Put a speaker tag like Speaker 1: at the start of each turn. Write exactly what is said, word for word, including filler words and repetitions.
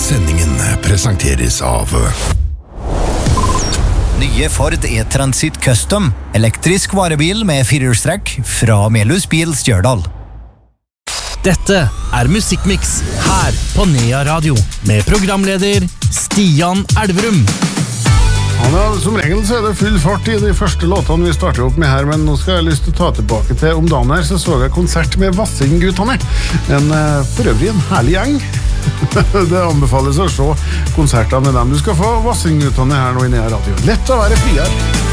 Speaker 1: Sendingen presenteres av
Speaker 2: Nye Ford E-Transit Custom, elektrisk varebil med firehjulstrekk fra Melhus Bil Stjørdal.
Speaker 3: Dette er Musikkmix her på Nea Radio med programleder Stian Elverum.
Speaker 4: Ja, som regel så er det full fart i de første låtene vi starter opp med her, men nå skal jeg lyst til å ta tilbake til om dagen her, så så jeg konsert med Vassing-guttene. En for øvrig en herlig gjeng. Det anbefales å se konsertene med dem. Du skal få Vassing-guttene her nå i Nea Radio. Lett å være frier.